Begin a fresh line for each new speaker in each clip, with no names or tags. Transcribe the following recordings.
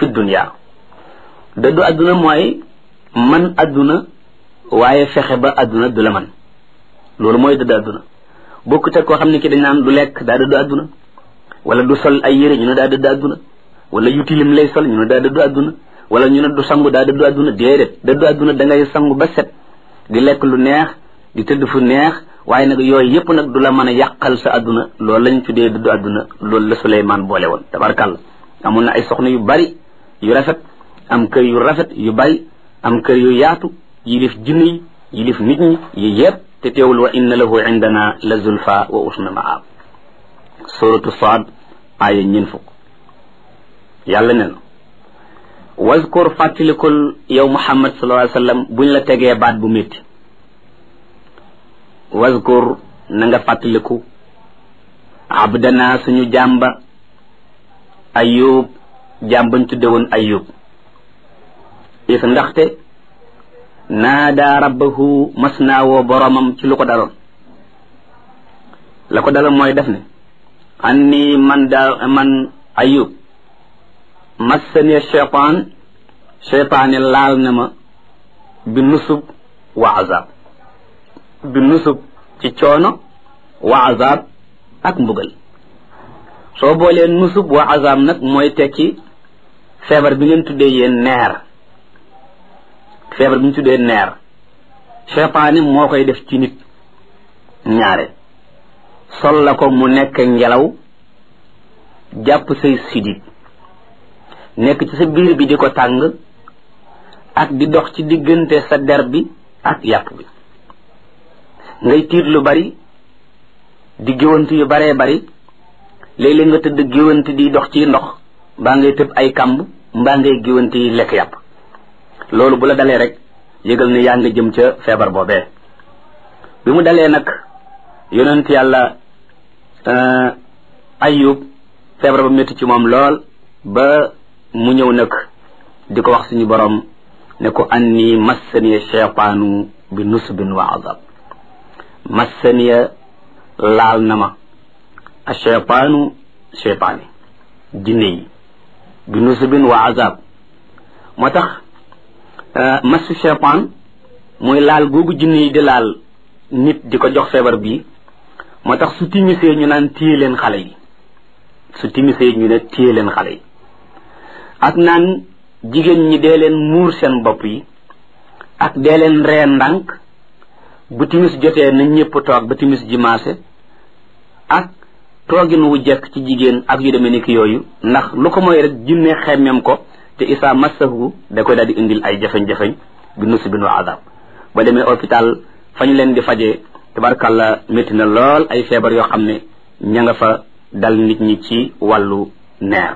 dunya dëddu adduna mooy man adduna waaye fexe ba adduna du la man loolu mooy dëddu adduna bokkut ak koo xam ne ki dañ naan du lekk daa dëddu adduna wala du sol ay yére ñu ne daa dëddu adduna wala yu tilim lay sol ñu ne daa dëddu adduna wala ñu ne du sangu daa dëddu adduna déedéet dëddu adduna da ngay sangu ba set di lekk lu neex di tëdd fu neex waaye nag yooyu yëpp nag du la mën a yàqal sa adduna loolu lañ tuddee dëddu adduna loolu la Suleymaan boole woon tabarkàlla amoon na ay soxna yu bari yu rafet am kër yu rafet yu bari am kër yu yaatu yilif jinne yi yilif nit ñi yi yëpp te teewul wa inna lahu indana la zulfa wa usna maab suratu Saad aaya ñeen fukk yàlla ne na wazkur fàttalikul yow Muhammad sallallahu alayhi wa sallam buñ la tegee baat bu métti wazkur na nga fàttaliku abdana suñu jàmba ayub jàmbañ tudde woon ayub is ndaxte naada rabbahu mas naa woo boromam ci lu ko daloon la ko daloon mooy def ne anni man ayub massani cheytaane laal na ma bi nusub wa azab bi nusub ci coono wa azab ak mbugal soo boolee nusub wa azab nag mooy tekki feebar bi ngeen tuddee yéen neer feebar bi ñu tuddee neer cheytaane moo koy def ci nit ñaare sol la ko mu nekk ngelaw jàpp say sidit nekk ci sa biir bi di ko tàng ak di dox ci diggante sa der bi ak yàpp bi ngay tiit lu bari di géwant yu baree bari léeg-léeg nga tëdd géwant di dox ci ndox mbaa ngay tëb ay kàmb mbaa ngay géwant yi lekk yàpp loolu bu la dalee rek yëgal ne yaa nga jëm ca feebar boobee bi mu dalee nag yonent yàlla ayub feebar ba métti ci moom lool ba mu ñëw nag di ko wax suñu borom ne ko anni massaniya cheytaanu bi nusbin wa azab massaniya laal na ma a cheytaanu cheytaani jinne yi bi nusbin wa azab moo tax massu cheytaan muy laal googu jinne yi di laal nit di ko jox feebar bii moo tax su timisee ñu naan téye leen xale yi su timisee ñu ne téye leen xale yi ak naan jigéen ñi dee leen muur seen bopp yi ak dee leen ree ndànk bu timis jotee na ñëpp toog ba timis ji maase ak toogin wu jekk ci jigéen ak yu demee ni ki yooyu ndax lu ko mooy rek jinne xemmem ko te isaa massahu da koy daal di indil ay jafeñ-jafeñ bi nusbin wa azab ba demee hôpital fa ñu leen di fajee tabarkàlla métti na lool ay feebar yoo xam ne ña nga fa dal nit ñi ci wàllu neer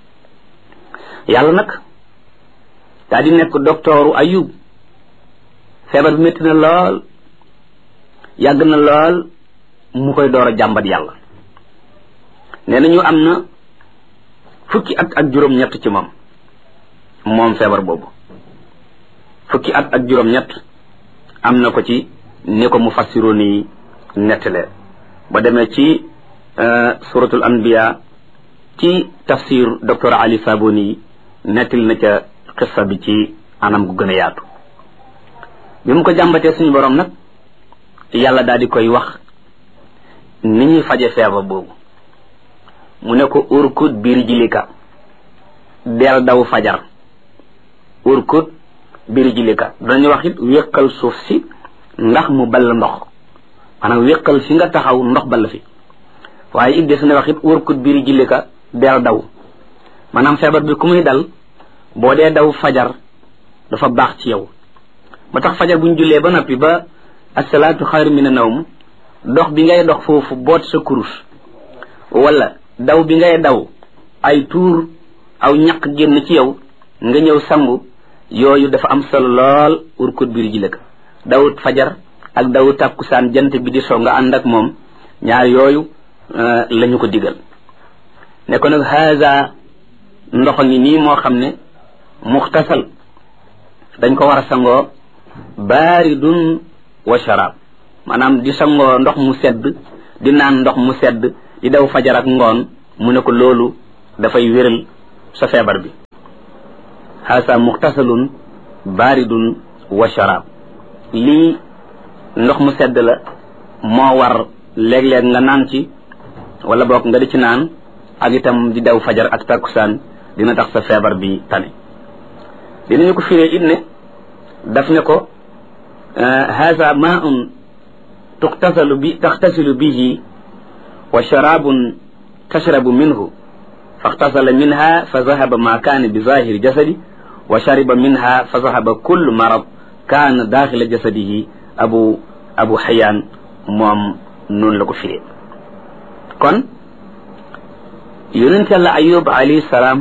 yàlla nag daa di nekk doktooru ayub feebar bi métti na lool yàgg na lool mu koy door a jàmbat yàlla nee nañu am na fukki at ak juróom-ñett ci moom feebar boobu fukki at ak juróom-ñett am na ko ci ni ko mu fassiroon yi nettale ba demee ci suratul anbiya ci tafsir docteur Ali Saboni nettali na ca xissa bi ci anam gu gën a yaatu bi mu ko jàmbatee suñu borom nag yàlla daal di koy wax ni ñuy faje feebar boobu mu ne ko urkut birijlika del daw fajar urkut birijlika dañu wax it wéqal suuf si ndax mu ball ndox maanaam wéqal fi nga taxaw ndox ball fi waaye it des na wax it urkut birijlika del daw maanaam feebar bi ku muy dal boo dee daw fajar dafa baax ci yow moo tax fajar bu ñu jullee ba noppi ba asalaatu xayru mina nawm dox bi ngay dox foofu boot sa kurus wala daw bi ngay daw ay tuur aw ñaq génn ci yow nga ñëw sangu yooyu dafa am solo lool urkut biir ji lëkk dawut fajar ak dawu tàkkusaan jant bi di soo nga ànd ak moom ñaar yooyu lañu ko digal ne ko nag haza ndox ngi nii moo xam ne muxtasal dañ ko war a sangoo baaridun wa sharab maanaam di sangoo ndox mu sedd di naan ndox mu sedd di daw fajar ak ngoon mu ne ko loolu dafay wéral sa feebar bi haasa muxtasalun baridun wa sharab lii ndox mu sedd la moo war léeg-léeg nga naan ci wala boog nga di ci naan ak itam di daw fajar ak takkusaan dina tax sa feebar bi tane dinañu ko firee it ne daf ne ko haasa maun taxtasilu bihi wa sharabun tashrabu minhu faxtasala minha fa zahaba ma kaana bi zahiri jasadi wa shariba minha fa zahaba kullu marad kaana daaxila jasadihi abu xayaan moom noonu la ko firee kon yonent yàlla ayub alayhi salaam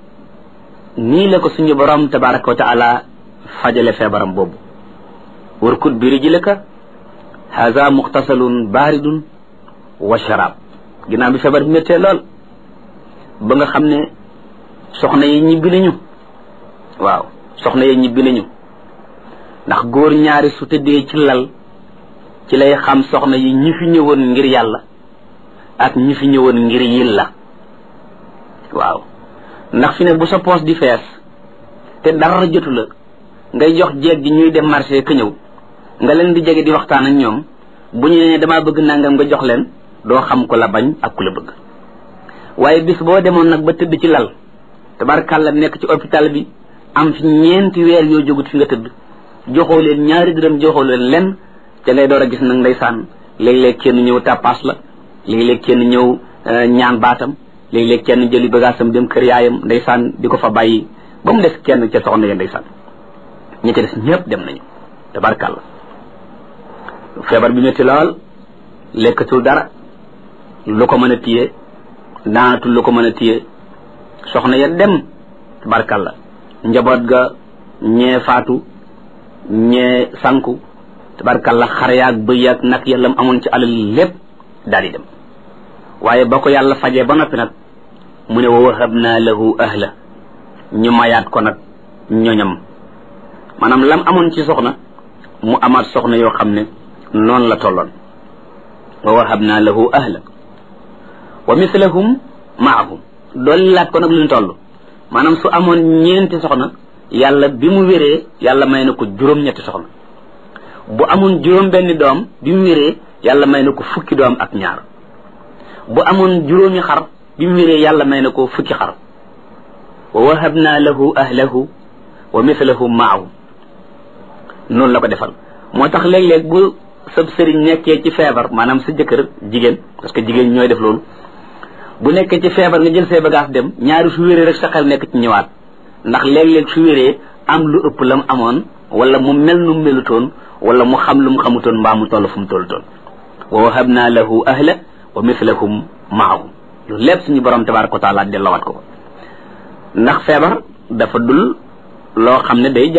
nii la ko suñu borom tabaraka wa taala fajale feebaram boobu urkud bi rijlika haza muxtasalun baridun wa sharab ginnaaw bi feebar bi méttee lool ba nga xam ne soxna yi ñibbi nañu waaw soxna yi ñibbi nañu ndax góor ñaari su tëddee ci lal ci lay xam soxna yi ñi fi ñëwoon ngir yàlla ak ñi fi ñëwoon ngir yilla waaw ndax fi ne bu sa poos di fees te dara jotu la ngay jox jeeg gi ñuy dem marché ka ñëw nga leen di jege di waxtaan ak ñoom bu ñu nee damaa bëgg nangam nga jox leen doo xam ko la bañ ak ku la bëgg waaye bis boo demoon nag ba tëdd ci lal tabarkàlla nekk ci hôpital bi am fi 4 weer yoo jógut fi nga tëdd joxoo leen ñaari dërëm joxoo leen lenn te ngay door a gis nag ndeysaan léeg-léeg kenn ñëw tàppaas la léeg-léeg kenn ñëw ñaan baatam léeg-léeg kenn jëli bagaasam dem kër yaayam ndeysaan di ko fa bàyyi ba mu des kenn ca soxna ya ndeysaan ñi ca des ñëpp dem nañu tabarkàlla feebar bi métti lool lekkatul dara lu ko mën a téye naanatul lu ko mën a téye soxna ya dem tabarkàlla njaboot ga ñee faatu ñee sanku tabarkàlla xar yaag bëy yaag nag yàllam amoon ci alal lépp daal di dem waaye ba ko yàlla fajee ba noppi nag mu ne wa wahabna lahu ahla ñu mayaat ko nag ñoñam maanaam lam amoon ci soxna mu amaat soxna yoo xam ne noonu la tolloon wa wahabna lahu ahla wa mislahum maahum doolu laat ko nag lu ñu toll maanaam su amoon 4 soxna yàlla bi mu wéree yàlla may na ko 7 soxna bu amoon 7 doom bi mu wéree yàlla may na ko 10 doom ak 2 bu amoon 7 xar bi mu wéree yàlla may na ko 10 xar wa wahabna lahu ahlahu wa mislahum maahum noonu la ko defal moo tax léeg-léeg bu sab sëriñ nekkee ci feebar maanaam sa jëkkër jigéen parce que jigéen ñooy def loolu bu nekkee ci feebar nga jël say bagage dem ñaari su wéree rek sa xel nekk ci ñëwaat ndax léeg-léeg su wéree am lu ëpp la mu amoon wala mu mel nu melutoon wala mu xam lu mu xamutoon mbaa mu toll fu mu tollutoon wa wahabna lahu ahla wa mislahum maahum loolu lépp suñu borom tabaraka wa taala delloowaat ko ndax feebar dafa dul loo xam ne day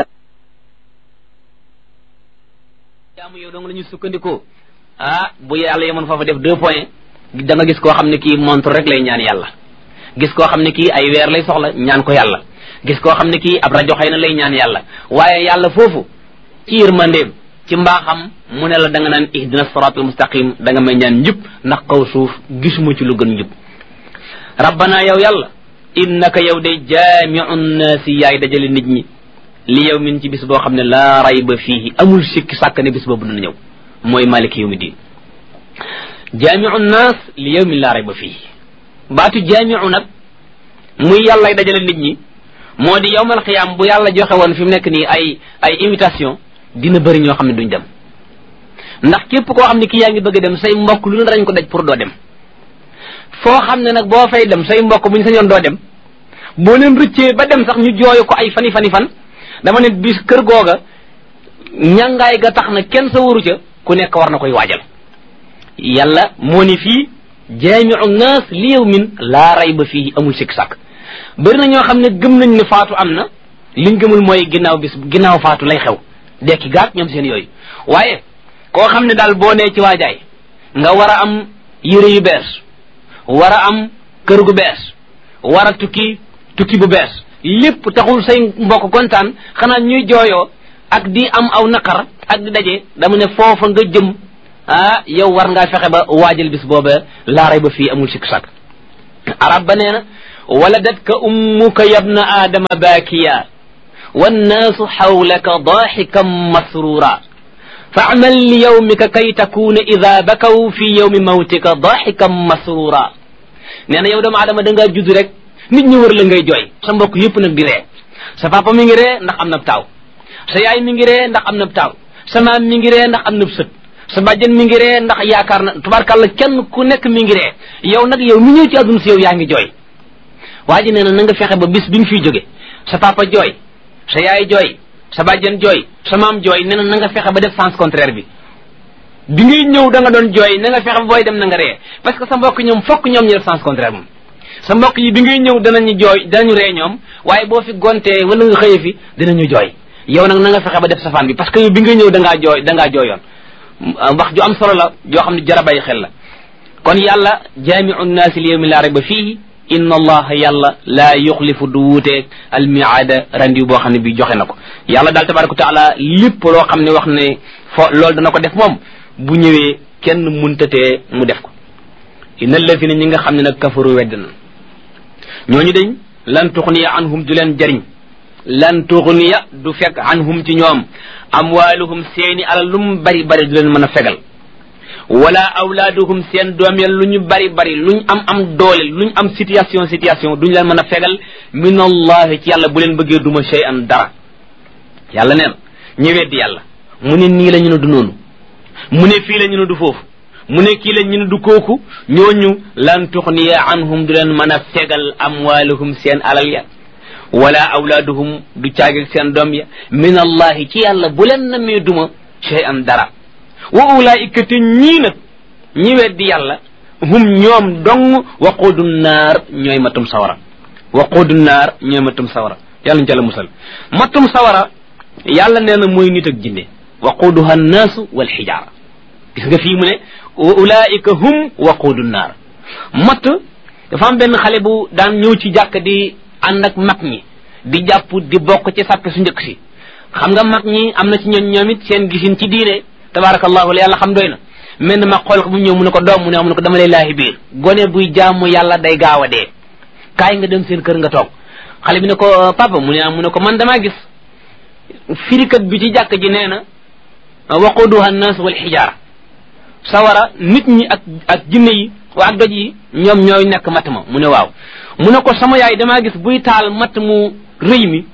jaamu yow dong la ñu sukkandikoo bu yàlla yemoon foofa def 2 points da nga gis koo xam ne kii montre rek lay ñaan yàlla gis koo xam ne kii ay weer lay soxla ñaan ko yàlla gis koo xam ne kii ab rajo xëy na lay ñaan yàlla waaye yàlla foofu ci yërmandeem ci mbaaxam mu ne la da nga naan ihdina siratal mustaqim da nga may ñaan njub ndax kaw suuf gisuma ci lu gën njub rabbana yow yàlla innaka yow de jaami'u nnaasi yaay dajale nit ñi li yow min ci bis boo xam ne laa rayba fiihi amul sikki sàkk ne bis boobu dina ñëw mooy maliki yawmi diin jaami'u nnaas li yow min laa rayba fiihi baatu jaami'u nag muy yàllay dajale nit ñi moo di yawmal xiyaam bu yàlla joxe woon fi mu nekk nii ay invitation dina bëri ñoo xam ne duñ dem ndax képp koo xam ne ki yaa ngi bëgg a dem say mbokk lu ne dañ ko daj pour doo dem foo xam ne nag boo fay dem say mbokk bu ñu sañoon doo dem boo leen rëccee ba dem sax ñu jooyu ko ay fani fan dama ne bis kër googa ñàngaay ga tax na kenn sa waru ca ku nekk war na koy waajal yàlla moo ni fii jaami'u naas li yawmin laa rayba fii amul sikk sàkk bëri na ñoo xam ne gëm nañ ne faatu am na liñ gëmul mooy ginnaaw faatu lay xew dekki gaag ñoom seen yooyu waaye koo xam ne daal boo nee ci waajaay nga war a am yére yu bees war a am kër gu bees war a tukki bu bees lépp taxul say mbokk kontaan xanaa ñuy jooyoo ak di am aw naqar ak di daje dama ne foofa nga jëm yow war ngaa fexe ba waajal bis booba laaray ba fii amul sikk sàkk arab ba nee na waladatka ummuka yabna aadama baakiya wannaasu xawlaka daaxikan masruura faamal li yawmika kay takuuna ida bakaw fi yawmi mawtika daaxikan masruura nee na yow doomu aadama da ngaa judd rek nit ñi wër la ngay jooy sa mbokk yëpp nag di ree sa papa mi ngi ree ndax am na taaw sa yaay mi ngi ree ndax am na taaw sa maam mi ngi ree ndax am na sët sa bàjjen mi ngi ree ndax yaakaar na tubaarkàlla kenn ku nekk mi ngi ree yow nag yow mi ñëw ci àdduna si yow yaa ngi jooy waa ji nee na nga fexe ba bis bi nga fiy jóge sa papa jooy sa yaay jooy sa bàjjen jooy sa maam jooy nee na nga fexe ba def sens contraire bi ngay ñëw da nga doon jooy na nga fexe ba booy dem na nga ree parce que sa mbokk ñoom fokk ñoom ñu def sens contraire moom sa mbokk yi bi ngay ñëw danañu jooy danañu ree ñoom waaye boo fi gontee wala nga xëye fi dinañu jooy yow nag na nga fexe ba def safaan bi parce que yow bi ngay ñëw da ngaa jooyoon wax ju am solo la joo xam ne jar a bàyyi xel la kon yàlla jaamiu nnaasi li yawmi laa rayba fiihi inna allaha yàlla laa yuxlifu du wuuteeg almiaada randi boo xam ne bi joxe na ko yàlla daal tabaraka wa taala lépp loo xam ne wax ne loolu dana ko def moom bu ñëwee kenn muntatee mu def ko inna allazina ñi nga xam ne nag kafaru wedd na ñooñu dañ lan tuxniya anhum du leen jariñ lan tuxniya du fekk anhum ci ñoom amwaaluhum seeni alal lu mu bari bari du leen mën a fegal wala awlaaduhum seen doom ya lu ñu bari bari luñ am doole luñ am situation duñu leen mën a fegal min allahi ci yàlla bu leen bëggee duma shay'an dara yàlla neen ñu weddi yàlla mu ne nii la ñu ne du noonu mu ne fii la ñu ne du foofu mu ne kii la ñu ne du kooku ñooñu lan tuxniya anhum du leen mën a fegal amwaaluhum seen alal ya wala awlaaduhum du caageg seen doom ya min allahi ci yàlla bu leen na mee duma shay'an dara wa ulaika te ñii nag ñi weddi yàlla hum ñoom dong waquudu naar ñooy matum sawara waquudu naar ñooy matum sawara yàlla ñu ca la musal matum sawara yàlla nee na mooy nit ak jinne waquuduha annaasu wal xijaara gis nga fii mu ne wa ulaika hum waquudu naar matt dafa am benn xale bu daan ñëw ci jàkk di ànd ak mag ñi di jàpp di bokk ci sàppe su njëkk si xam nga mag ñi am na ci ñoom it seen gisin ci diine tabarakallahu la yàlla xam doy na mel na ma xool ko bu ñëw mu ne ko doom mu ne ko dama lay laahi biir gone buy jaamu yàlla day gaaw a dee kaay nga dem seen kër nga toog xale bi ne ko papa mu ne ko man damaa gis firikat bi ci jàkk ji nee na waquduha an-nas wal xijaara sawara nit ñi ak jinne yi ak doj yi ñoom ñooy nekk matt ma mu ne waaw mu ne ko sama yaay damaa gis buy taal matt mu rëy mi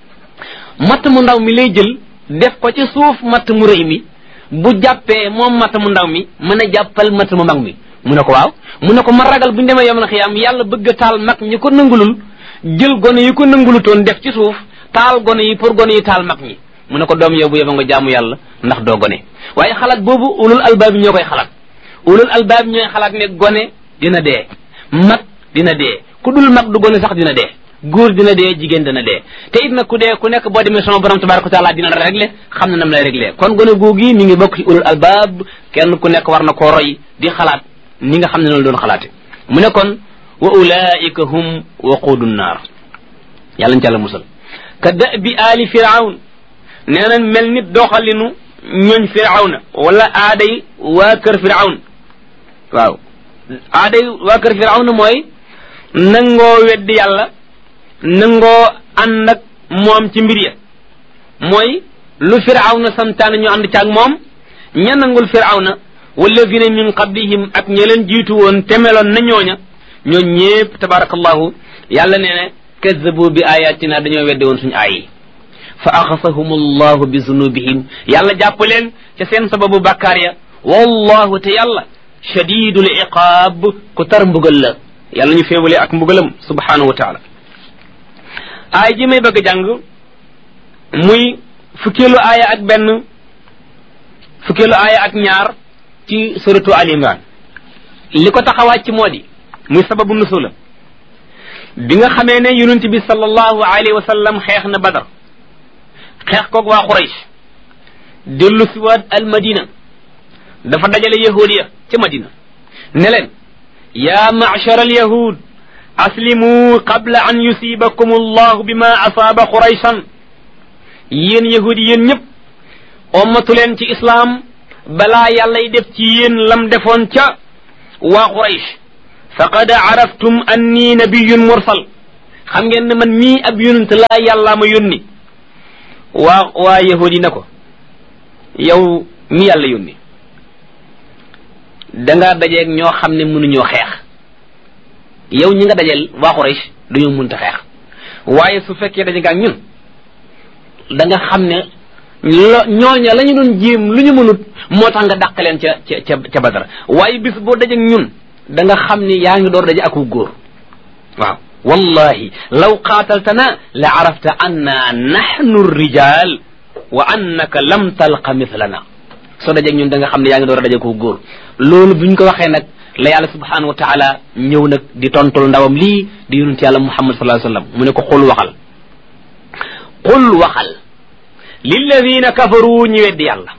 matt mu ndaw mi lay jël def ko ci suuf matt mu rëy mi bu jàppee moom matt mu ndaw mi mën a jàppal matt mu mag mi mu ne ko waaw mu ne ko ma ragal bu ñu demee yom na xiyaam yàlla bëgg a taal mag ñi ko nangulul jël gone yi ko nangulutoon def ci suuf taal gone yi pour gone yi taal mag ñi mu ne ko doom yow bu yeba nga jaamu yàlla ndax doo gone waaye xalaat boobu ulul albaab ñoo koy xalaat ulul albaab ñooy xalaat ne gone dina dee mag dina dee ku dul mag du gone sax dina dee góor dina dee jigéen dina dee te it nag ku dee ku nekk boo demee sama borom tabaraka wa taala dina la réglé xam na nam lay réglé kon gone googi mi ngi bokk ci ulul albaab kenn ku nekk war na koo roy di xalaat ni nga xam ne noonu doon xalaate mu ne kon wa ulaika hum waquudu naar yàlla ñu ca la musal ka da'bi aali firawn nee nañ mel nit doxalinu ñooñ firawna wala aaday waa kër firawn waaw aaday waa kër firawna mooy nangoo weddi yàlla nangoo ànd ak moom ci mbir ya mooy lu firawna santaane ñu ànd caag moom ña nangul firawna walladina min qablihim ak ña leen jiitu woon temeloon na ñooña ñoo ñépp tabarakallahu yàlla nee ne kazzabu bi ayatina dañoo weddi woon suñu aay yi fa axasahum allahu bi zunubihim yàlla jàpp leen ca seen sababu bàkkaar ya wallahu te yàlla shadidul iqaab ku tar mbugal la yàlla ñu féewale ak mbugalam subhanahu wa taala aay ji may bëgg a jàng muy fukkeelu aaya ak benn fukkeelu aaya ak ñaar ci suratu al imran li ko tax a wàcc moo di muy sababu nusula bi nga xamee ne yonent bi sallallahu alayhi wa sallam xeex na badar xeex koog waa Quraysh dellu si waat al madina dafa dajale yahudiya ca madina ne leen yaa ma'shar al yahud aslimu qabla an yusibakum allahu bima asaaba Qurayshan yéen yahudi yéen ñëpp ommatu leen ci islaam balaa yàllay def ci yéen lam defoon ca waa Quraysh faqad araftum anni nabiyyun mursal xam ngeen ne man mii ab yonent laa yàllaa ma yónni waa yahudi yi ne ko yow mi yàlla yónni dangaa dajeeg ñoo xam ne mënuñoo xeex yow ñi nga dajeel waa Quraysh dañoo mënta xeex waaye su fekkee daje nga ak ñun da nga xam ne ñooña la ñu doon jéem lu ñu mënut moo tax nga dàq leen ca Badar waaye bis boo dajeeg ñun da nga xam ne yaa ngi door daje aku góor waaw wallahi law qaataltana la arafta anna nahnu rijal wa annaka lam talqa mithlana soo dajeeg ñun da nga xam ne yaa ngi door a daje aku góor loolu buñ ko waxee nag la yàlla subhanahu wa taala ñëw nag di tontul ndawam lii di yonent yàlla muhammad sallallahu alayhi wasallam mu ne ko qul waxal lilladina kafaru ñi weddi yàlla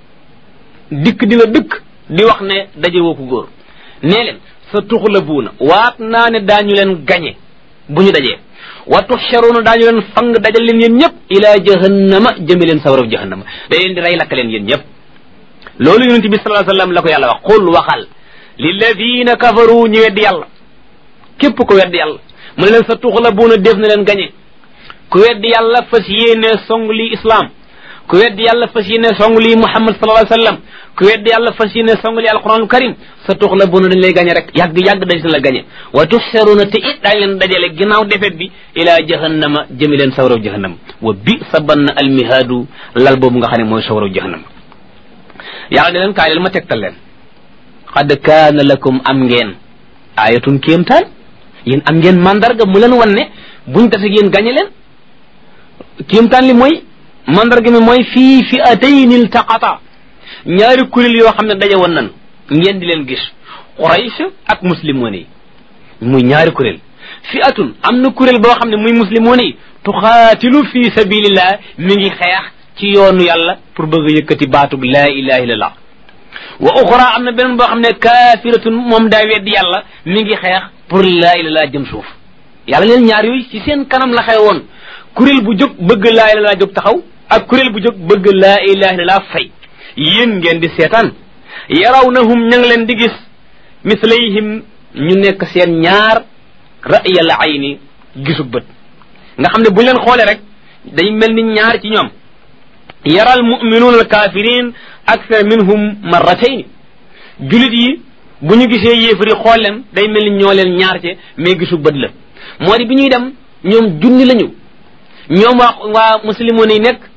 dikk di la dëkk di wax ne daje woo ko góor nee leen sa tuxlabuuna waat naa ne daañu leen gañe bu ñu dajee wa tuxsharuuna daañu leen fang dajal leen yéen ñëpp ila jahannama jëme leen sawaraw jahannama da leen di rey lakk leen yéen ñëpp loolu yonent bi sallallahu alayhi wasallam la ko yàlla wax qul waxal lilladina kafaru ñi weddi yàlla képp ko weddi yàlla mu ne leen sa tuxlabuuna def na leen gañe ku weddi yàlla fas yéene song lii islam ku weddi yàlla fas yéene song lii muhammad sallallahu alayhi wasallam ku weddi yàlla fas yéene song lii alquranul karim sa tuxlabuuna dañ lay gañe rek yàgg dañ la gañe wa tuxsharuuna te it daañ leen dajale ginnaaw defet bi ila jahannama jëmi leen sawaraw jahannama wa bi sa bann almihaadu lal boobu nga xam ne mooy sawaraw jahannama yàlla ne leen kaay leen ma tegtal leen qad kaana lakum am ngeen ayatun kéemtaan yéen am ngeen mandarga mu leen wan ne buñ tase yéen gañe leen kéemtaan li mooy mandarga mi mooy fii fi'atayn iltaqata ñaari kuréel yoo xam ne daje woon nan ngeen di leen gis Quraysh ak muslimoon yi muy ñaari kuréel fi'atun am na kuréel boo xam ne muy muslimoon yi tuxaatilu fi sabilillah mi ngi xeex ci yoonu yàlla pour bëgg a yëkkati baatub laa ilaha illallah wa uxra am na beneen boo xam ne kaafiratun moom daa weddi yàlla mi ngi xeex pour laa ilaha illallah jëm suuf yàlla leen ñaar yooyu ci seen kanam la xew woon kuréel bu jóg bëgg laa ilaha illallah jóg taxaw ak kuréel bu jóg bëgg laa ilaha illallah fay yéen ngeen di seetaan yarawnahum ña ngi leen di gis mislayhim ñu nekk seen ñaar ra'yal ayni gisu bët nga xam ne buñ leen xoolee rek day mel ni ñaar ci ñoom yaral mu'minuuna al kaafiriin akthar minhum marratayn julit yi bu ñu gisee yéefari xool leen day mel ni ñoo leen ñaar ci mais gisu bët la moo di bi ñuy dem ñoom junni lañu ñoom waa muslimoon yi nekk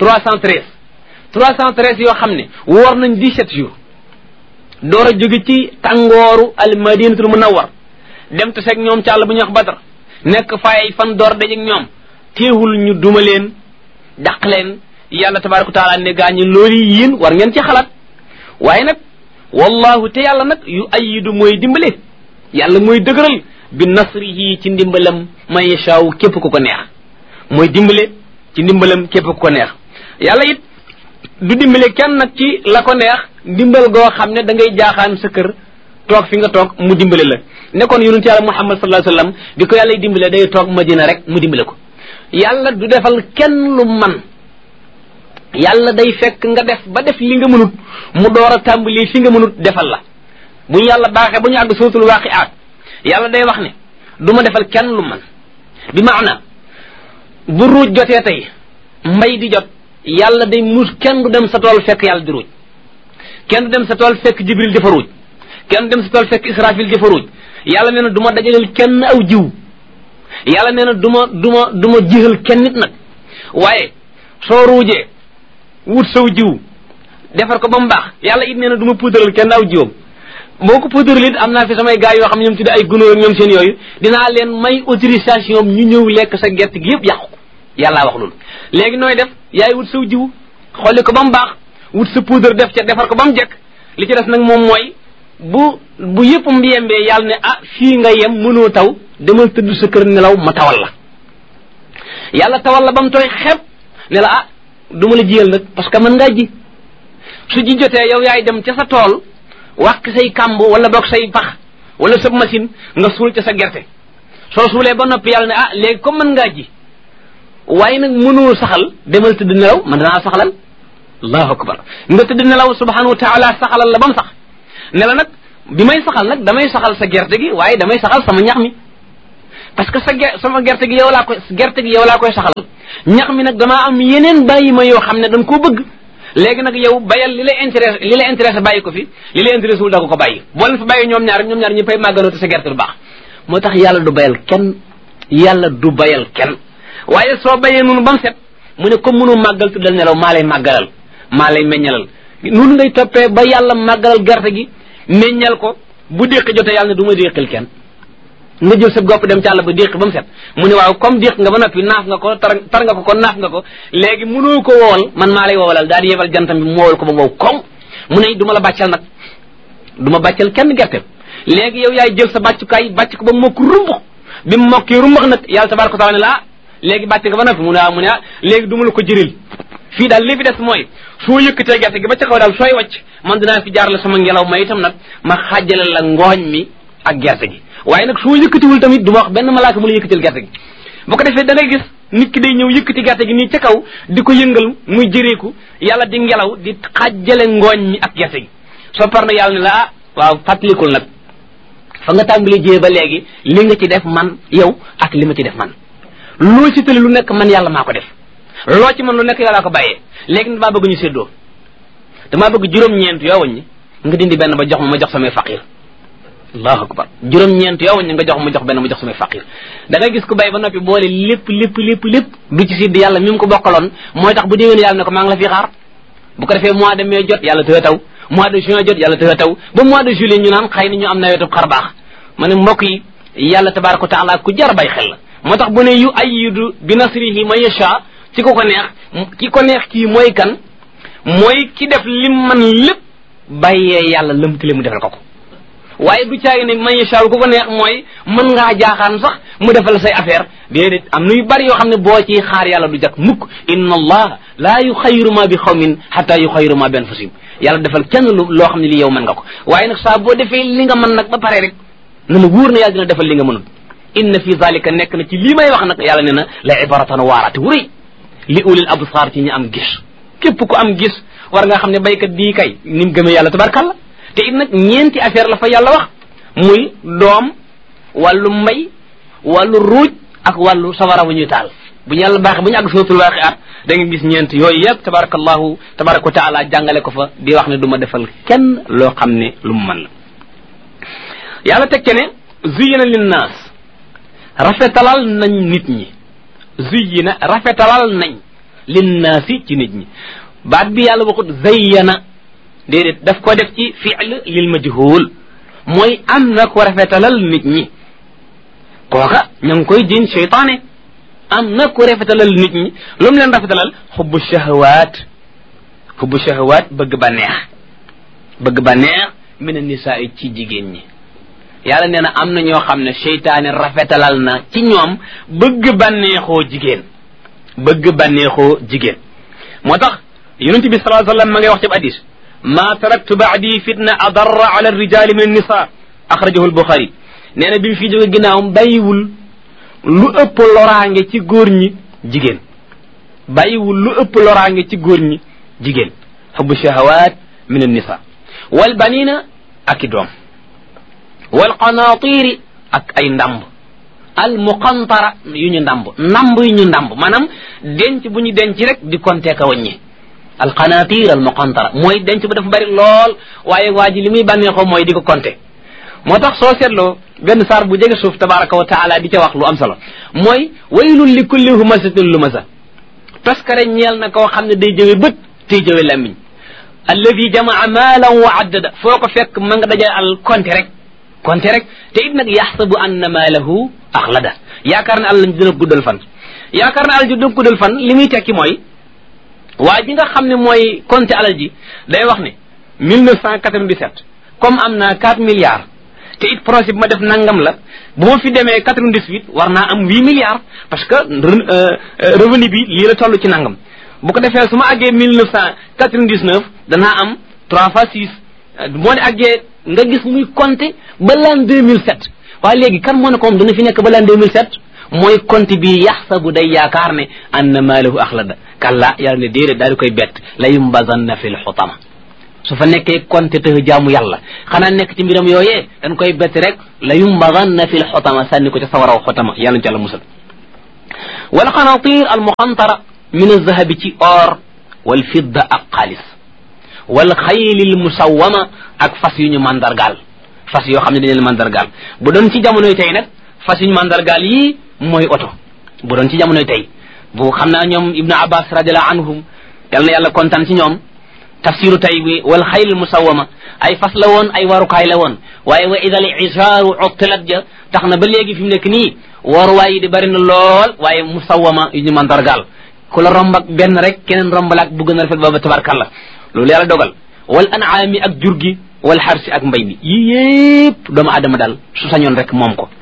313 yoo xam ne woor nañ 17 jours door a jóge ci tàngooru al madinatul munawwar dem te seeg ñoom ci àll bu ñuy wax Badar nekk fay fan door dajeeg ñoom teewul ñu duma leen dàq leen yàlla tabaraka wa taala ne gaañi loolu yéen war ngeen ci xalaat waaye nag wallahu te yàlla nag yu ayidu mooy dimbale yàlla mooy dëgëral bi nasrihi ci ndimbalam man yashaaw képp ku ko neex mooy dimbale ci ndimbalam képp ku ko neex yàlla it du dimbale kenn nag ci la ko neex dimbal goo xam ne da ngay jaaxaan sa kër toog fi nga toog mu dimbale la nekkoon yonent yàlla muhammad sallallahu alayhi wasallam bi ko yàlla dimbale day toog madina rek mu dimbale ko yàlla du defal kenn lu man yàlla day fekk nga def ba def li nga mënut mu door a tàmbali fi nga mënut defal la bu ñu yàlla baaxee ba ñu àgg suratul waqi'at yàlla day wax ne du ma defal kenn lu man bi maana bu ruuj jotee tey mbay di jot yàlla day mus kenn du dem sa tool fekk yàlla di ruuj kenn du dem sa tool fekk jibril di fa ruuj kenn du dem sa tool fekk israfil di fa ruuj yàlla nee na du ma dajaleel kenn aw jiw yàlla nee na du ma jixal kenn nit nag waaye soo ruujee wut saw jiw defar ko ba mu baax yàlla it nee na du ma puudaral kenn aw jiwam boo ko puudaral it am naa fi samay gars yoo xam ne ñoom tudde ay gunóor ak ñoom seen yooyu dinaa leen may autorisation ñu ñëw lekk sa gerte gi yëpp yàqu ko yàllaa wax loolu léegi nooy def yaay wut saw jiw xolli ko ba mu baax wut sa poudre def ca defar ko ba mu jekk li ci des nag moom mooy bu yëpp mbiyembee yàlla ne ah fii nga yem mënoo taw demal tëdd sa kër nelaw ma tawal la yàlla tawal la ba mu tooy xepp ne la ah du ma la jiyal nag parce que mën ngaa ji su ji jotee yow yaay dem ca sa tool wàq say kàmb wala boog say pax wala sa machine nga suul ca sa gerte soo suulee ba noppi yàlla ne ah léegi comme mën ngaa ji waaye nag mënoo saxal demal tëdd nelaw man danaa saxalal allahu akbar nga tëdd nelaw subhanahu wa taala saxalal la ba mu sax ne la nag bi may saxal nag damay saxal sa gerte gi waaye damay saxal sama ñax mi parce que sama gerte gi yow laa koy saxal ñax mi nag damaa am yeneen bàyyi ma yoo xam ne dañ koo bëgg léegi nag yow bayal li la intéressé bàyyi ko fi li la intéressé wul da ko bàyyi boo leen fa bàyyi ñoom ñaar ñu fay màggaloo te sa gerte du baax moo tax yàlla du bayal kenn waaye soo bayee noonu ba mu set mu ne comme mënu màggal tuddal nelaw maa lay màggalal maa lay meññalal noonu ngay toppee ba yàlla màggalal gerte gi meññal ko bu déqi jotee yàlla ne du ma déqil kenn nga jël sa gopp dem ci àll ba déq ba mu set mu ne waaw comme déq nga ba noppi naaf nga ko tar nga ko kon naaf nga ko léegi mënoo ko woowal man maa lay woowalal daal di yebal jantam bi mu woowal ko ba wow koŋ mu ne du ma la bàccal nag du ma bàccal kenn gerte léegi yow yaay jël sa bàccukaay bàcc ko ba mokk rumbux bi mu mokkee rumbax nag yàlla tabaaraka taala ne la léegi bàcc nga ba noppi mu ne léegi du ma la ko jëril fii daal li fi des mooy soo yëkkatee gerte gi ba ca kaw daal sooy wàcc man dinaa fi jaarale sama ngelaw ma itam nag ma xàjjale la ngooñ mi ak gerte gi waaye nag soo yëkkatiwul tamit du ma wax benn malaaka mu la yëkkatil gerte gi bu ko defee da ngay gis nit ki day ñëw yëkkati gerte gi nii ca kaw di ko yëngal muy jëreeku yàlla di ngelaw di xàjjale ngooñ mi ak gerte gi soo par na yàlla ne la waaw fàttalikul nag fa nga tàmbali jiyee ba léegi li nga ci def man yow ak li ma ci def man loo ci tëli lu nekk man yàlla maa ko def loo ci man lu nekk yàllaa ko bàyyee léegi damaa bëgg ñu séddoo damaa bëgg juróom-ñeent yoo waññi nga dindi benn ba jox ma jox samay faqir allahu akbar juróom-ñeent yoo waññi nga jox ma jox benn ma jox samay faqir da ngay gis ku bay ba noppi boole lépp du ci sidd yàlla mi mu ko bokkaloon mooy tax bu déwén yàlla ne ko maa ngi la fi xaar bu ko defee mois de mai jot yàlla tëye taw mois de juin jot yàlla tëye taw ba mois de juillet ñu naan xëy na ñu am nawetub xar baax ma ne mbokk yi yàlla tabaraka wa taala ku jar bay xel la moo tax bu ne yu ayyidu bi nasrihi man yasha ci ko neex kii mooy kan mooy ki def lim man lépp bàyyee yàlla lëmtale mu defal ko waaye du caagi ne man yasha ku ko neex mooy mën ngaa jaaxaan sax mu defal say affaire déedéet am na yu bari yoo xam ne boo ci xaar yàlla du jak mukk inna allah laa yuxayyiru ma bi xawmin hatta yuxayyiru ma bi anfusihim yàlla defal kenn loo xam ne li yow mën nga ko waaye nag saa boo defee li nga mën nag ba pare rek na la wóor na yàlla dina defal li nga mënul inna fi zalika nekk na ci lii may wax nag yàlla ne na la ibaratan waaraate wuréy li ulil absar ci ñi am gis képp ku am gis war nga xam ne baykat bii kay ni mu gëmee yàlla tabarkalla te it nag ñeenti affaire la fa yàlla wax muy doom wàllu mbay wàllu ruuj ak wàllu sawara bu ñuy taal bu ñu yàlla baaxee bu ñu àgg suratul waaqi'a da nga gis ñeent yooyu yëpp tabarakallahu tabaraka wa taala jàngale ko fa di wax ne du ma defal kenn loo xam ne lu mu mën la yàlla teg ne zuyyina linnaas rafetalal nañ nit ñi zuyyina rafetalal nañ linnaasi ci nit ñi baat bi yàlla waxut zayyana déedéet daf ko def ci fi'l lil majhul mooy am na ko rafetalal nit ñi kooka ña ngi koy jiin seytaane am na ko rafetalal nit ñi lu mu leen rafetalal xubbu shahawaat bëgg bànneex min an-nisaa ci jigéen ñi yàlla nee na am na ñoo xam ne seytaane rafetalal na ci ñoom bëgg bànneexoo jigéen moo tax yonent bi sallallahu alayhi wa sallam ma ngay wax ci hadis ma taraktu ba'di fitna adarra ala ar-rijali min an-nisa akhrajahu al-Bukhari nee na bi mu fi jóge ginnaawam bàyyiwul lu ëpp loraange ci góor ñi jigéen hubbu shahawat min an-nisa wal banina ak i doom wal qanaatiri ak ay ndamb al muqantara yu ñu ndamb maanaam denc bu ñu denc rek di compter ka wàññi al qanatir al muqantara mooy denc bu dafa bari lool waaye waa ji li muy bànneexoo mooy di ko compter moo tax soo seetloo benn saar bu jege suuf tabaraka wa taala di ca wax lu am solo mooy waylun li kulli humazatin lumasa taskare ñeel na koo xam ne day jëwe bët tey jëwe làmmiñ alladi jamaa maalan wa addada foo ko fekk ma nga dajal al compter rek te it nag yaxsabu anna maalahu axlada yaakaar ne àll dina guddal fan li muy tekki mooy waa ji nga xam ne mooy compter alal ji day wax ne 1997 comme am naa 4 milliards te it projet bi ma def nangam la bu ma fi demee 98 war naa am 8 milliards parce que revenu bi lii la toll ci nangam bu ko defee su ma àggee 1999 danaa am 3 fois 6 moo ne àggee nga gis muy compter ba l'an 2007 waaye léegi kan moo ne ko moom dana fi nekk ba l'an 2007 mooy compte bi yaxsabu day yaakaar ne anna maalahu axlada kalla yàlla ne déedéet daal di koy bett la yumbazanna fil xutama su fa nekkee compte te jaamu yàlla xanaa nekk ci mbiram yooyee dañ koy bett rek la yumbazanna fil xutama sànni ko ca sawaraw xutama yàlla ci yàlla musal wal qanatir al muqantara min az-zahabi ci or wal fidda ak xaalis wal xaylil musawwama ak fas yu ñu mandargaal fas yoo xam ne dañu leen mandargaal bu doon ci jamonoy tey nag fas yu ñu mandargaal yii mooy oto bu doon ci jamonoy tey bu xam naa ñoom ibnu abbas radiallahu anhum yal na yàlla kontaan ci ñoom tafsiru tey bi wal xaylil musawwama ay fas la woon ay warukaay la woon waaye wa idal isaaru uttilat ja tax na ba léegi fi mu nekk nii waruwaay yi di bari na lool waaye musawwama yu ñu mandargaal ku la romb ak benn rek keneen rombalaak bu gën a rafet booba tabarkalla loolu yàlla dogal wal anaami ak jur gi wal xarsi ak mbay mi yii yépp doomu adama daal su sañoon rek moom ko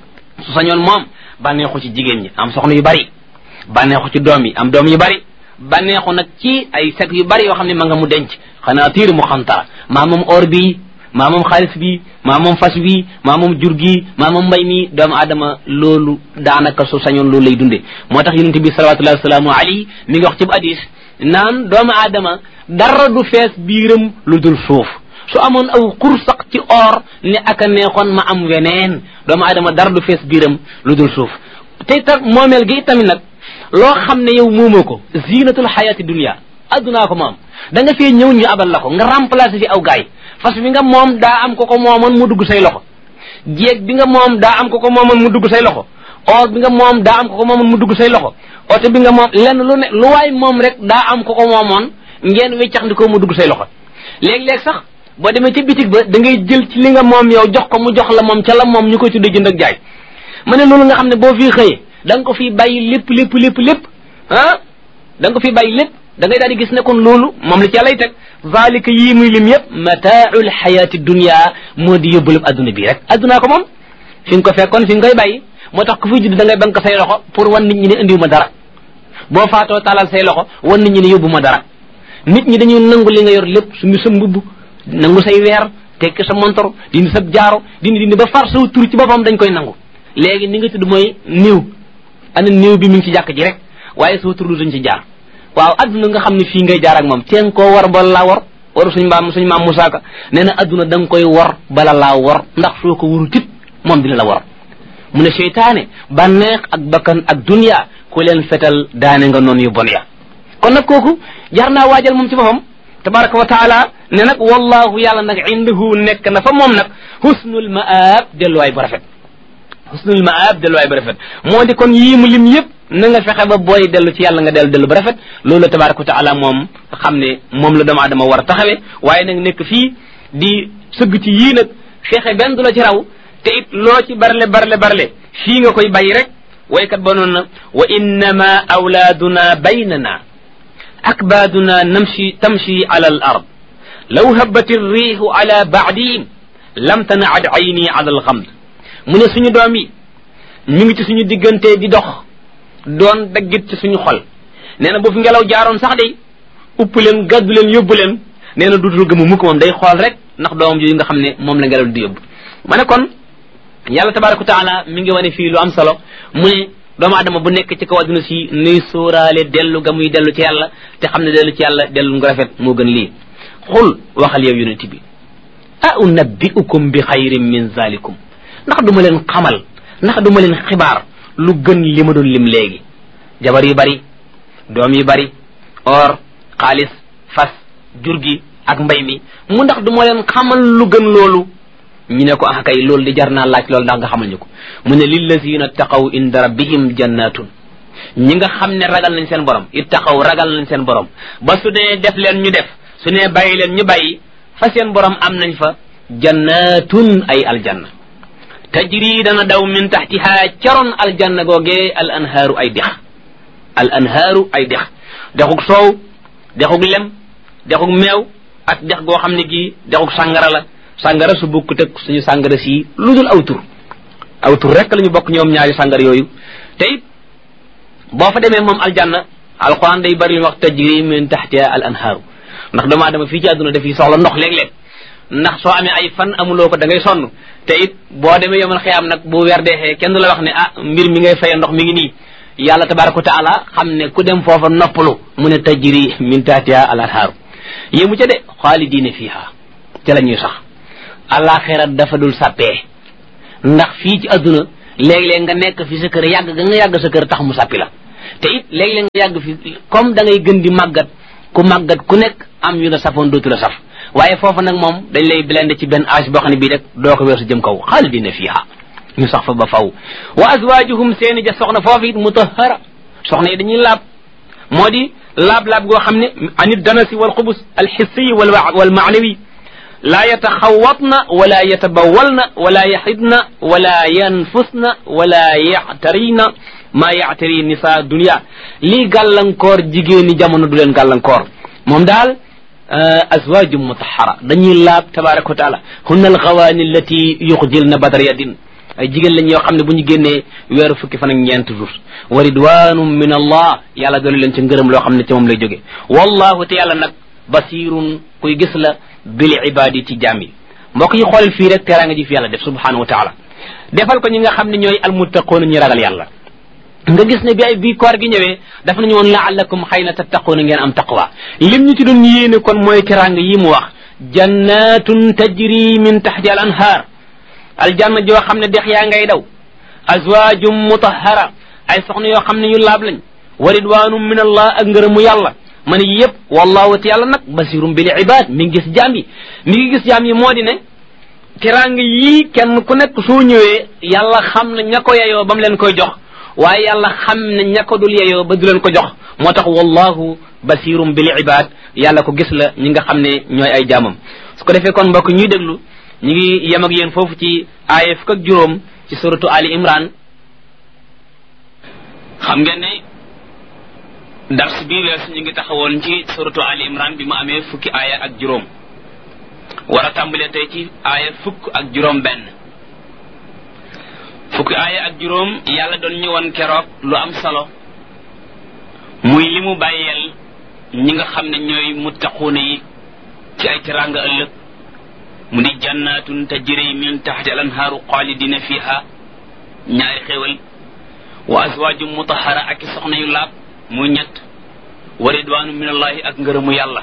su sañoon moom bànneexu ci jigéen ñi am soxna yu bari bànneexu ci doom yi am doom yu bari bànneexu nag ci ay sek yu bari yoo xam ne ma nga mu denc xanaa tiir mu xantara maa moom or bi maa moom xaalis bi maa moom fas bi maa moom jur gi maa moom mbay mi doomu adama loolu daanaka su sañoon loolu lay dunde moo tax yonente bi salawatullahi wasalaamu alayhi mi ngi wax ci hadis naan doomu adama dara du fees biiram lu dul suuf su amoon aw xursaq ci or ne aka neexoon ma am weneen doomu adama dara du fees biiram lu dul suuf te tax moomeel gi tamit nag loo xam ne yow moomoo ko zinatul xayaati dunia addunaa ko moom da nga fee ñëw ñu abal la ko nga remplacer fi aw gaay fas bi nga moom daa am ko ko moomoon mu dugg say loxo jéeg bi nga moom daa am ko ko moomoon mu dugg say loxo or bi nga moom daa am ko ko moomoon mu dugg say loxo oto bi nga moom lenn lu ne lu waay moom rek daa am ko ko moomoon ngeen weccax ndi ko mu dugg say loxo léeg-léeg sax boo demee ci bitig ba da ngay jël ci li nga moom yow jox ko mu jox la moom ca la moom ñu koy tuddee jënd ak jaay ma ne loolu nga xam ne boo fii xëyee da nga ko fii bàyyi lépp ah da nga ko fii bàyyi lépp da ngay daal di gis ne kon loolu moom la ci yàllay teg zalika yii muy lim yëpp mataaul xayaati dunia moo di yóbbalub adduna bii rek addunaa ko moom fi nga ko fekkoon fi nga koy bàyyi moo tax ku fi judd da ngay bank say loxo pour wan nit ñi ne indiwu ma dara boo faatoo talal say loxo wan nit ñi ne yóbbu ma dara nit ñi dañuy nangu li nga yor lépp suñu sa mbubb nangu say weer tekki sa montor dindi sa jaaro dindi ba far saw tur ci boppam dañ koy nangu léegi ni nga tudd mooy néew ana néew bi mi ngi ci jàkk ji rek waaye saw tur duñ ci jaar waaw adduna nga xam ne fii ngay jaar ak moom teen koo war bala laa war waru suñ maam Musaa Ka nee na adduna da nga koy war bala laa war ndax soo ko waru tit moom dina la war mu ne seytaane bànneex ak bakkan ak dunya ku leen fetal daane nga noonu yu bon ya kon nag kooku jar naa waajal moom ci boppam tabaraka wa taala ne nag wallahu yàlla nag indahu nekk na fa moom nag husnul maab delluwaay bu rafet husnul maab delluwaay bu rafet moo di kon yii mu lim yëpp na nga fexe ba booy dellu ci yàlla nga dellu ba rafet loolu la tabaraka wa taala moom xam ne moom la doomu adama war a taxawee waaye nag nekk fii di sëgg ci yii nag fexe benn du la ci raw te it loo ci barle fii nga koy bàyyi rek waykat ba noonu na wa innama awlaaduna baynana akbaaduna tamshi ala al ard law habbat irrihu ala baadihim lam tanaad ayni ala al xamd mu ne suñu doom yi mi ngi ci suñu diggante di dox doon daggit ci suñu xol nee na bu fi ngelaw jaaroon sax day upp leen gàddu leen yóbbu leen nee na duutul gëmu mukk moom day xool rek ndax doomam jooju nga xam ne moom la ngelaw di yóbbu ma ne kon yàlla tabaraka wa taala mi ngi wane fii lu am solo mu ne doomu adama bu nekk ci kaw adduna si nuy sóoraale dellu ga muy dellu ci yàlla te xam ne dellu ci yàlla dellu nga rafet moo gën lii xul waxal yow yonent bi a unabbiukum bi xayrin min zalikum ndax duma leen xamal ndax duma leen xibaar lu gën li ma doon lim léegi jabar yu bari doom yu bari or xaalis fas jur gi ak mbay mi mu ndax duma leen xamal lu gën loolu ñu ne ko ah kay loolu di jar naa laaj loolu ndax nga xamal ñu ko mu ne lillazina taqaw inda rabbihim jannatun ñi nga xam ne ragal nañ seen borom ittaqaw ragal nañ seen borom ba su dee def leen ñu def su ne bàyyi leen ñu bàyyi fa seen borom am nañ fa jannatun ay aljanna tajri dana daw min taxtiha caroon aljanna googee al anhaaru ay dex dexug soow dexug lem dexug meew ak dex goo xam ne gii dexug sàngara la sàngara su bukk teg suñu sàngara si lu dul aw tur rek la ñu bokk ñoom ñaari sàngara yooyu te it boo fa demee moom aljanna alquran day bari li wax tajri min taxtiha al anhaaru ndax doomu aadama fii ci àdduna dafiy soxla ndox léeg-léeg ndax soo amee ay fan amuloo ko da ngay sonn te it boo demee yomal xiyaam nag bu weer deexee kenn du la wax ne ah mbir mi ngay faye ndox mi ngi nii yàlla tabaraka wa taala xam ne ku dem foofa noppalu mu ne tajri min taxtiha al anhaaru yému ca de xaalidiina fiiha ca la ñuy sax alaxira dafa dul sàppee ndax fii ci àdduna léeg-léeg nga nekk fi sa kër yàgg ga nga yàgg sa kër tax mu sàppi la te it léeg-léeg nga yàgg fi comme da ngay gën di màggat ku nekk am yu la safoon dootu la saf waaye foofu nag moom dañ lay blende ci benn âge boo xam ne bii rek doo ko weesu jëm kaw xaalidina fiha ñu sax fa ba faw wa azwajuhum seeni ja soxna foofu it mutahhara soxna yi dañuy laab moo di laab goo xam ne anit danasi wal xubus al hissiyi wal maanawi laa yataxawatna wala yatabawalna wala yaxidna wala yanfusna wala yaxtarina maa yaxtari nisa dunia lii gàllankoor jigéeni jamono du leen gàllankoor moom daal azwajum mutahara dañuy laab tabaraka wa taala hunna alxawaani allati yuxjilna badar yadin ay jigéen lañ yoo xam ne bu ñu génnee weeru fukki fan ak ñeent jours wa ridwanum min allah yàlla doole leen ci ngërëm loo xam ne ci moom lay jóge wallahu te yàlla nag basirun kuy gis la bil ibadi ci jaam yi mbokk yi xoolal fii rek teraanga ji fi yàlla def subhanahu wa taala defal ko ñi nga xam ne ñooy almuttaqoona ñu ragal yàlla nga gis ne bi koor gi ñëwee dafa nañu woon laallakum xëy na tattaquuna ngeen am taqwa lim ñu ci doon yéene kon mooy teraanga yi mu wax jannatun tajri min tahti al anhaar aljanna joo xam ne dex yaa ngay daw azwaajum mutahhara ay soxna yoo xam ne yu laab lañ wa ridwanum min allah ak ngërëmu yàlla ma ne yëpp wallahu te yàlla nag basirum bil ibad mi ngi gis jaam yi mi ngi gis jaam yi moo di ne teraanga yii kenn ku nekk soo ñëwee yàlla xam ne ña ko yeyoo ba mu leen koy jox waaye yàlla xam ne ña ko dul yeyoo ba du leen ko jox moo tax wallahu basirum bil ibad yàlla ko gis la ñi nga xam ne ñooy ay jaamam su ko defee kon mbokk ñuy déglu ñu ngi yem ak yéen foofu ci aaya fukk ak juróom ci suratu Ali Imran xam ngeen ne dars bi weesu ñu ngi taxawoon ci suratu Ali Imran bi mu amee fukki aaya ak juróom war a tàmbalee tey ci aaya fukk ak juróom benn fukki aaya ak juróom yàlla doon ñëwoon keroog lu am solo muy li mu bàyyeel ñi nga xam ne ñooy muttaquuna yi ci ay teraanga ëllëg mu di jannatun tajri min tahti al anhaaru xaalidina fiha ñaari xéewal wa azwaajum mutahara ak i soxna yu laab muy ñett wa ridwaanu min allahi ak ngërëmu yàlla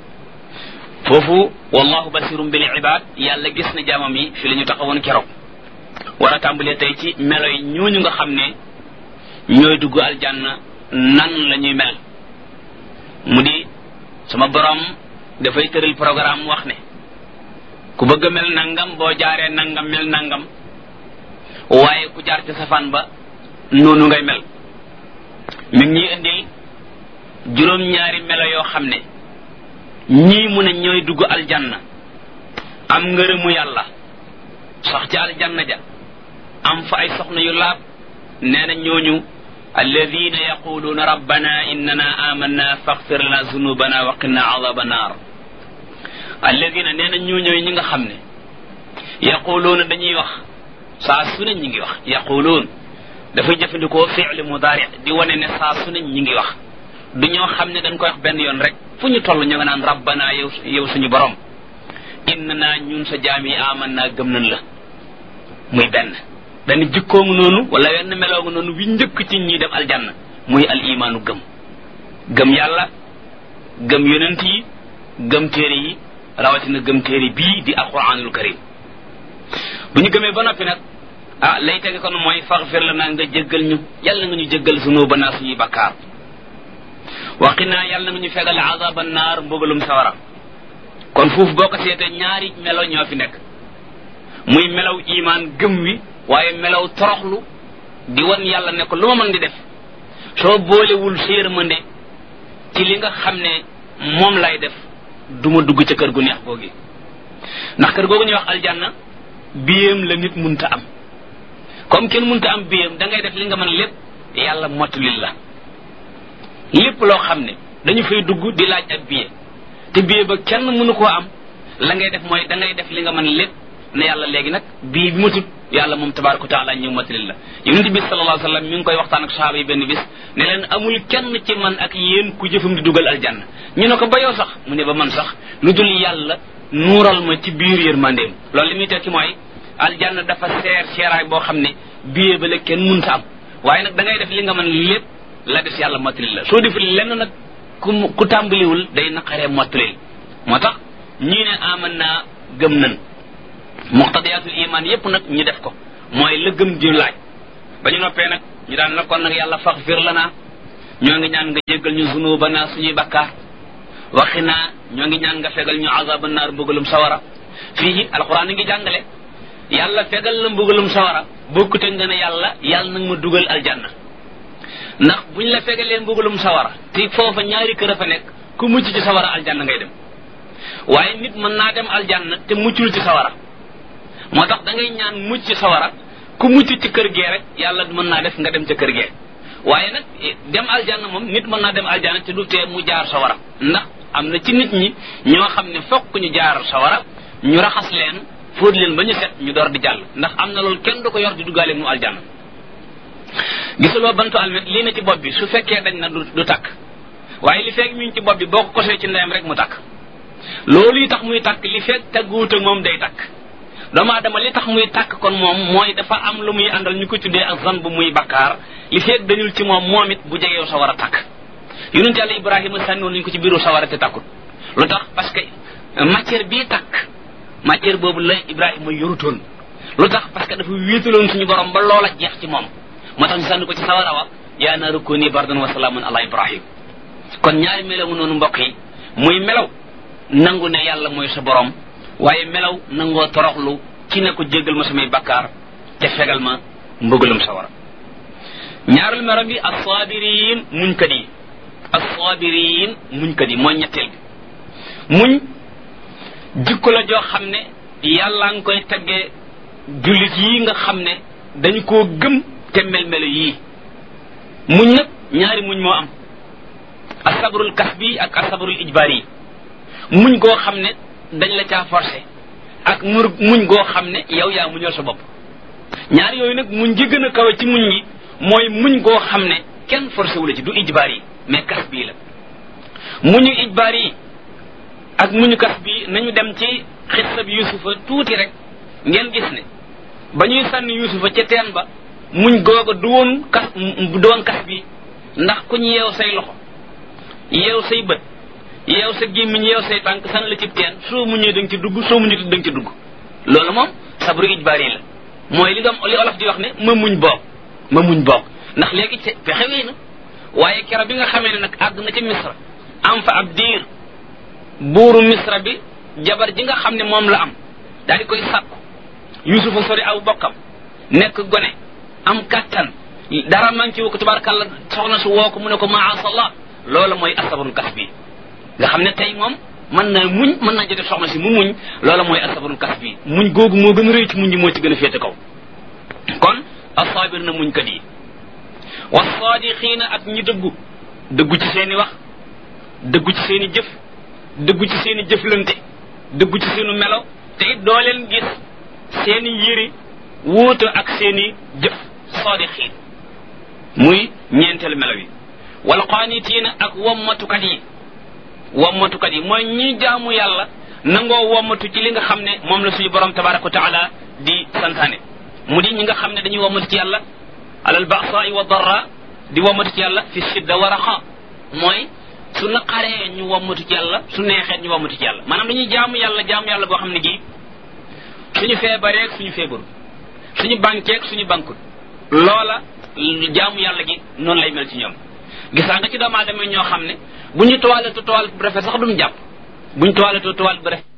foofu wallahu basirum bil ibad yàlla gis na jaamam yi fi la ñu taxawoon keroog war a tàmbalee tey ci melo yi ñooñu nga xam ne ñooy dugg aljanna nan la ñuy mel mu di sama borom dafay tëral programme wax ne ku bëgg a mel nangam boo jaaree nangam mel nangam waaye ku jaar ci safaan ba noonu ngay mel mi ngi ñuy indil juróom-ñaari melo yoo xam ne ñii mu ne ñooy dugg aljanna am ngërëmu yàlla sax ci aljanna ja am fa ay soxna yu laab nee na ñooñu alladina yaquluuna rabbana innana amanna faghfir lana zunubana wa qina adaba naar alladina nee na ñooñooy ñi nga xam ne yaquluuna dañuy wax saa su ne ñi ngi wax yaquluun dafay jëfandikoo fi'l mudaari di wane ne saa su ne ñi ngi wax du ñoo xam ne dañ koy wax benn yoon rek fu ñu toll ñu nga naan rabbana yow suñu borom innana ñun sa jaam yi amanna gëm nañ la muy benn jikkoo ngu noonu wala wenn meloo ngu noonu wi njëkk ci ñi dem aljanna muy al imaanu gëm yàlla gëm yonent yi gëm téere yi rawatina gëm téere bii di alquranul karim bu ñu gëmee ba noppi nag lay tege kon mooy faghfir lana nga jéggal ñu yàlla nga ñu jéggal zunubana suñuy bakkaar waqinaa yàlla nga ñu fegal azaban naar mbugalum sawara kon foofu boo ko seetee ñaari melo ñoo fi nekk muy melaw imaan gëm wi waaye melaw toroxlu di wan yàlla ne ko lu ma mën di def soo boolewul sa yërmande ci li nga xam ne moom lay def duma dugg ca kër gu neex googi ndax kër googu ñuy wax aljanna biyam la nit munta am comme kenn munta am biyam da ngay def li nga mën lépp yàlla mottulil la lépp loo xam ne dañu fay dugg di laaj ak biye te biye ba kenn mënu koo am la ngay def mooy da ngay def li nga mën lépp ne yàlla léegi nag bii bi matut yàlla moom tabaraka wa taala ñëw mottulil la yonent bi sallallahu alayhi wa sallam mi ngi koy waxtaan ak sahaaba yi benn bis ne leen amul kenn ci man ak yéen ku jëfam di dugal aljanna ñu ne ko ba yow sax mu ne ba man sax lu dul yàlla nuural ma ci biir yërmandeem loolu li muy tekki mooy aljanna dafa seeraay boo xam ne biye ba la kenn mënta am waaye nag da ngay def li nga mën lépp la des yàlla mottali la soo deful lenn nag ku tàmbaliwul day naqaree mottali moo tax ñii ne aman naa gëm nan muqtadiyatul iman yépp nag ñu def ko mooy la gëm di laaj ba ñu noppee nag ñu daan na kon nag yàlla faghfir lana ñoo ngi ñaan nga jéggal ñu zunubana suñuy bakkaar waxinaa ñoo ngi ñaan nga fegal ñu azaban naar mbugalum sawara fii alquran ngi jàngale yàlla fegal la mbugalum sawara bokkute nga ne yàlla nag ma dugal aljanna ndax buñ la fegalee mbugalum sawara te foofa ñaari kër a fa nekk ku mucc ci sawara aljanna ngay dem waaye nit mën naa dem aljanna te muccul ci sawara moo tax da ngay ñaan mucc ci sawara ku mucc ci kër gee rek yàlla mën naa def nga dem ca kër gee waaye nag dem aljanna moom nit mën naa dem aljanna te du tee mu jaar sawara ndax am na ci nit ñi ñoo xam ne fokk ñu jaar sawara ñu raxas leen fóot leen ba ñu set ñu door di jàll ndax am na loolu kenn du ko yor di duggaale mu aljanna gisuloo bantu almet lii na ci bopp bi su fekkee dañ na du takk waaye li fekk mi ngi ci bopp bi boo ko kosee ci ndeyam rek mu takk loolu yi tax muy takk li fekk tagguwut ak moom day takk doomu aadama li tax muy takk kon moom mooy dafa am lu muy àndal ñu ko tuddee ak zan bu muy bakkaar li fekk dañul ci moom it bu jegeew sa war a takk yonent yàlla Ibrahima sànni woon nañu ko ci biiru sawara te takkut lu tax parce que matière bii takk matière boobu la Ibrahima yorutoon lu tax parce que dafa wéetaloon suñu borom ba loola jeex ci moom moo tax ñu sànni ko ci sawara wa yaa naaru kuuni bardan wa salaaman ala Ibrahim kon ñaari melaw mu noonu mbokk yi muy melaw nangu ne yàlla mooy sa borom waaye melaw nangoo toroxlu ci ne ko jéggal ma samay bakkaar te fegal ma mbugalum sawara ñaarul melo bi as-saabiriin muñkat yi as-saabiriin muñkat yi mooy ñetteel bi muñ jikko la joo xam ne yàlla nga koy teggee jullit yi nga xam ne dañu koo gëm te mel-melo yii muñ nag ñaari muñ moo am asabrul kasbi ak asabrul ijbaari muñ goo xam ne dañ la caa forcé ak muñ goo xam ne yow yaa muñal sa bopp ñaar yooyu nag muñ gi gën a kawe ci muñ yi mooy muñ goo xam ne kenn forcé wu la ci du ijbaar yi mais kasbi la muñu ijbaar yi ak muñu kasbi nañu dem ci xissa bi yusufa tuuti rek ngeen gis ne ba ñuy sànni yusufa ca teen ba muñ googa du woon kas bi ndax ku ñu yeew say loxo yeew say bët yeew sa gémmiñ yeew say tànk sànni la ci teen soo muñee danga ci dugg soo muñee danga ci dugg loolu moom sabru ijbaar yi la mooy li olof di wax ne ma muñ boog ndax léegi fexe wéy na waaye kero bi nga xamee ne nag àgg na ca misra am fa ab diir buuru misra bi jabar ji nga xam ne moom la am daal di koy sàkku yusufa sori aw bokkam nekk gone am kattan dara manqué wu ko tabarakàllah soxna su woo ko mu ne ko maasallah loola mooy asabrul kasbi nga xam ne tey moom mën naa jote soxna si mu muñ loola mooy asabrul kasbi muñ googu moo gën a rëy ci muñ yi moo ci gën a féete kaw kon asaabir na muñ kat yi wasaadiqiina ak ñi dëggu ci seeni wax dëggu ci seeni jëf dëggu ci seeni jëflante dëggu ci seenu melo te it doo leen gis seeni yëri wuute ak seeni jëf saadiqiin muy ñeenteelu melo yi wal qaanitiina ak wommatukat yi mooy ñi jaamu yàlla nangoo wommatu ci li nga xam ne moom la suñu borom tabaraka wa taala di santaane mu di ñi nga xam ne dañuy wommatu ci yàlla alal ba'sa'i wa darra di wommatu ci yàlla fi shidda wa raxa mooy su naqaree ñu wommatu ci yàlla su neexee ñu wommatu ci yàlla maanaam dañuy jaamu yàlla boo xam ne gi suñu feebareeg suñu feebaru suñu bankeeg suñu bankut loola jaamu yàlla gi noonu lay mel ci ñoom gisaa nga ci doomu aadama ñoo xam ne bu ñu toilette bu rafet sax duñu jàpp bu ñu toilette bu rafet